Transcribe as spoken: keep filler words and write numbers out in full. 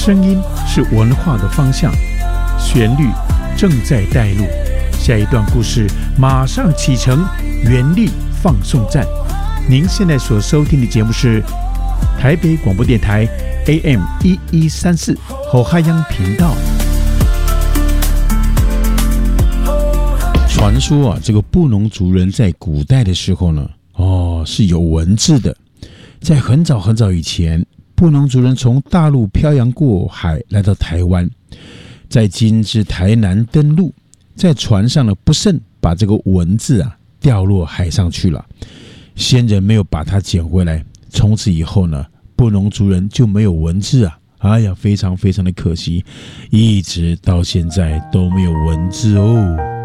声音是文化的方向，旋律正在带路。下一段故事马上启程，原力放送站。您现在所收听的节目是台北广播电台 A M 一一三四后海洋频道。传说啊，这个布农族人在古代的时候呢，哦，是有文字的。在很早很早以前，布农族人从大陆漂洋过海来到台湾，在今之台南登陆，在船上呢不慎把这个文字啊掉落海上去了，先人没有把它捡回来，从此以后呢，布农族人就没有文字啊，哎呀，非常非常的可惜，一直到现在都没有文字哦。